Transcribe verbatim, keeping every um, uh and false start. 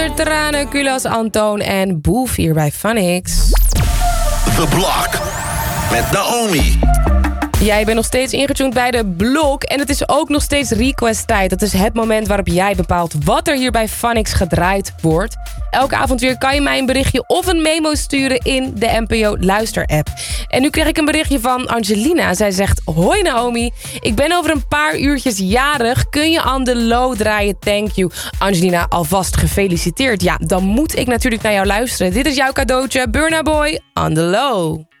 Onder tranen, Kulas, Antoon en Boef hier bij Phonix. The Block met Naomi. Jij bent nog steeds ingetuned bij de Blok en het is ook nog steeds request tijd. Dat is het moment waarop jij bepaalt wat er hier bij Phonix gedraaid wordt. Elke avond weer kan je mij een berichtje of een memo sturen in de N P O Luister-app. En nu kreeg ik een berichtje van Angelina. Zij zegt, hoi Naomi, ik ben over een paar uurtjes jarig. Kun je On The Low draaien? Thank you. Angelina, alvast gefeliciteerd. Ja, dan moet ik natuurlijk naar jou luisteren. Dit is jouw cadeautje. Burna Boy, On The Low.